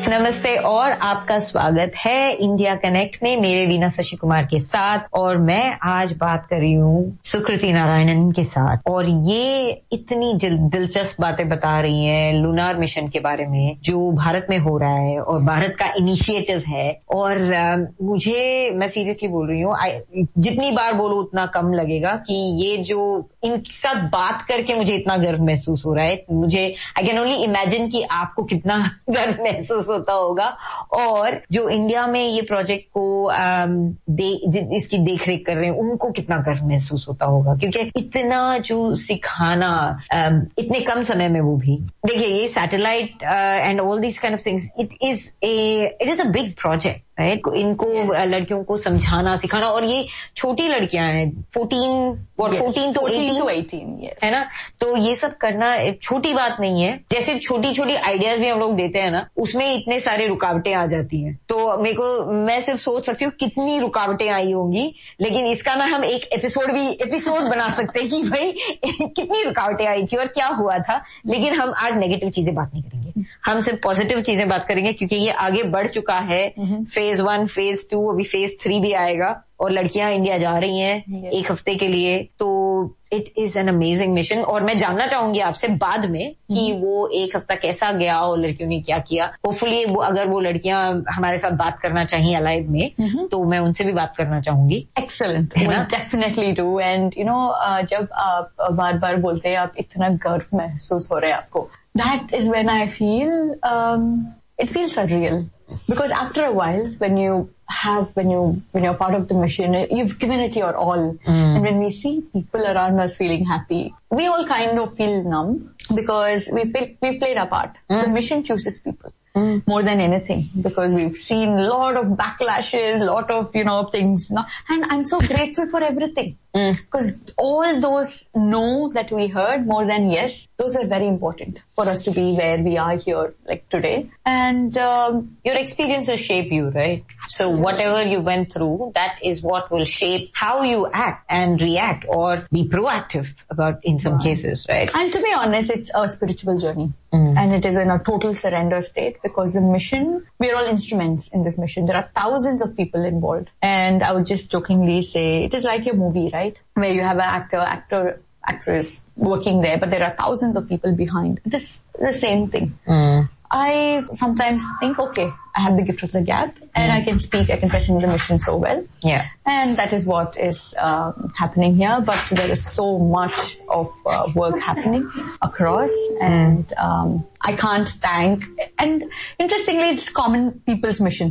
नमस्ते और आपका स्वागत है इंडिया कनेक्ट में मेरे वीना शशि कुमार के साथ और मैं आज बात कर रही हूँ सुकृति नारायणन के साथ और ये इतनी दिलचस्प बातें बता रही हैं लूनार मिशन के बारे में जो भारत में हो रहा है और भारत का इनिशिएटिव है और मुझे मैं सीरियसली बोल रही हूँ जितनी बार बोलूँ उतना कम लगेगा कि ये जो इनके साथ बात करके मुझे इतना गर्व महसूस हो रहा है मुझे आई कैन ओनली इमेजिन कि आपको कितना गर्व महसूस होता होगा और जो इंडिया में ये प्रोजेक्ट को इसकी देखरेख कर रहे हैं उनको कितना गर्व महसूस होता होगा क्योंकि इतना जो सिखाना इतने कम समय में वो भी देखिए ये satellite and all these kind of things it is a big project right इनको लड़कियों को समझाना सिखाना और ये छोटी लड़कियां हैं 14 to 18 है ना तो ये सब करना छोटी बात नहीं है जैसे छोटी छोटी आइडियाज भी हम लोग देते हैं ना उसमें इतने सारे रुकावटें आ जाती हैं तो मैं सिर्फ सोच सकती हूँ कितनी रुकावटें आई होंगी लेकिन इसका ना हम एक एपिसोड बना सकते हैं कि भाई कितनी रुकावटें आई थी और क्या हुआ था लेकिन हम आज नेगेटिव चीजें बात नहीं करेंगे हम सिर्फ पॉजिटिव चीजें बात करेंगे क्योंकि ये आगे बढ़ चुका है फेज 1 फेज 2 अभी फेज 3 भी आएगा और लड़कियां इंडिया जा रही हैं एक हफ्ते के लिए तो it is an amazing mission और मैं जानना चाहूंगी आपसे बाद में कि वो एक हफ्ता कैसा गया और लड़कियों ने क्या किया होपफुली अगर वो लड़कियां हमारे साथ बात करना चाहिए अलाइव में तो मैं उनसे भी बात करना चाहूंगी excellent definitely do and you know जब आप बार बार बोलते हैं आप इतना गर्व महसूस हो रहे हैं आपको that is when I feel it feels surreal because after a while when you're part of the mission you've given it your all and when we see people around us feeling happy we all kind of feel numb because we played our part the mission chooses people more than anything because we've seen a lot of backlashes lot of things and I'm so grateful for everything because all those no that we heard more than yes those were very important for us to be where we are here like today and your experiences shape you right so whatever you went through that is what will shape how you act and react or be proactive about in some cases right and to be honest it's a spiritual journey and it is in a total surrender state because the mission we are all instruments in this mission there are thousands of people involved and I would just jokingly say it is like a movie right where you have an actress working there but there are thousands of people behind this the same thing I sometimes think okay I have the gift of the gab and I can speak I can present the mission so well and that is what is happening here but there is so much of work happening across and I can't thank and interestingly it's common people's mission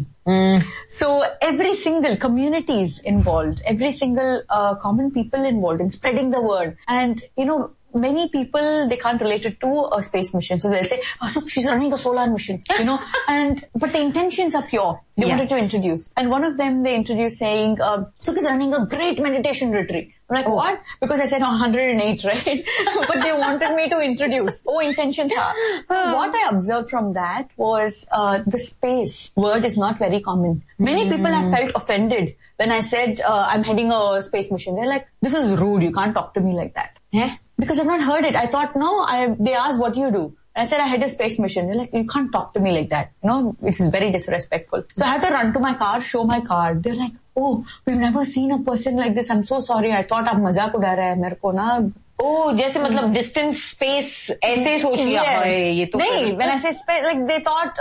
so every single community is involved every single common people involved in spreading the word and many people they can't relate it to a space mission so they'll say so she's running a solar mission and but the intentions are pure they wanted to introduce and one of them they introduced saying Sukhi's running a great meditation retreat I'm like what because I said 108 right but they wanted me to introduce intention tha so what I observed from that was the space word is not very common many people have felt offended when I said I'm heading a space mission they're like this is rude you can't talk to me like that because I've not heard it. I thought, they asked what you do. And I said, I had a space mission. They're like, you can't talk to me like that. It is very disrespectful. So I had to run to my car, show my card. They're like, oh, we've never seen a person like this. I'm so sorry. I thought आप मजाक उड़ा रहे हैं मेरे को ना जैसे मतलब डिस्टेंस स्पेस ऐसे सोच लिया है ये तो नहीं when I say space like they thought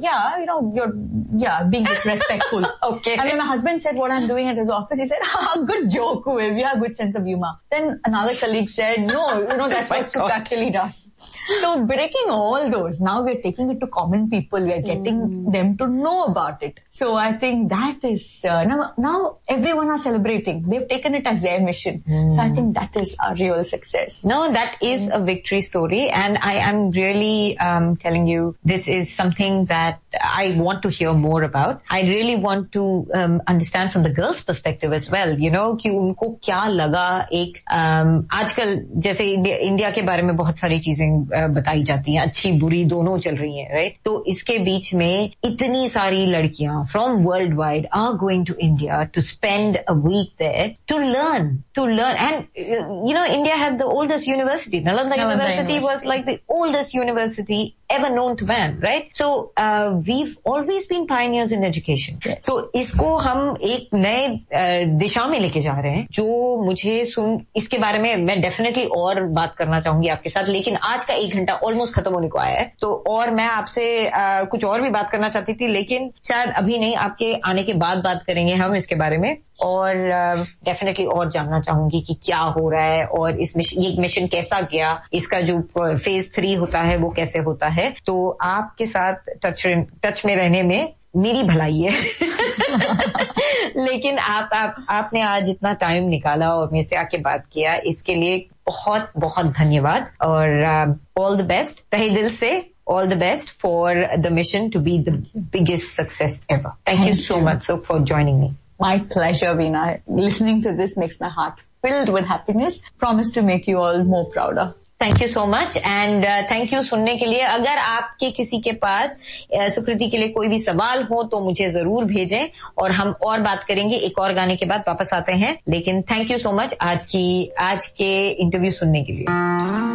you're being disrespectful okay and when my husband said what I'm doing at his office he said good joke we have good sense of humor then another colleague said no that's what Suk actually does so breaking all those now we're taking it to common people we're getting them to know about it so I think that is now everyone are celebrating they've taken it as their mission so I think that is a real success no that is a victory story and I am really telling you this is something that I want to hear more about I really want to understand from the girls perspective as well कि उनको क्या लगा एक आजकल जैसे India के बारे में बहुत सारी चीजें बताई जाती हैं अच्छी बुरी दोनों चल रही हैं राइट तो इसके बीच में इतनी सारी लड़कियां from worldwide are going to India to spend a week there to learn and India has have the oldest university. Nalanda University was like the oldest university ever known to man, right? So we've always been pioneers in education. Yes. तो इसको हम एक नए दिशा में लेके जा रहे हैं, जो मुझे इसके बारे में मैं डेफिनेटली और बात करना चाहूंगी आपके साथ, लेकिन आज का 1 घंटा ऑलमोस्ट खत्म होने को आया है, तो और मैं आपसे कुछ और भी बात करना चाहती थी, लेकिन शायद अभी नहीं, आपके आने के बाद बात करेंगे हम इसके बारे में, और डेफिनेटली और जानना चाहूंगी कि क्या हो रहा है और ये मिशन कैसा गया, इसका जो फेज 3 होता है वो कैसे होता है। तो आपके साथ टच में रहने में मेरी भलाई है लेकिन आपने आज इतना टाइम निकाला और मेरे से आके बात किया, इसके लिए बहुत बहुत धन्यवाद, और ऑल द बेस्ट, तहे दिल से all the best for the mission to be the biggest success ever. Thank you so much for joining me. My pleasure, Veena. Listening to this makes my heart filled with happiness. Promise to make you all more prouder. Thank you so much and thank you सुनने के लिए। अगर आपके किसी के पास सुकृति के लिए कोई भी सवाल हो तो मुझे जरूर भेजें और हम और बात करेंगे। एक और गाने के बाद वापस आते हैं, लेकिन थैंक यू सो मच आज के इंटरव्यू सुनने के लिए।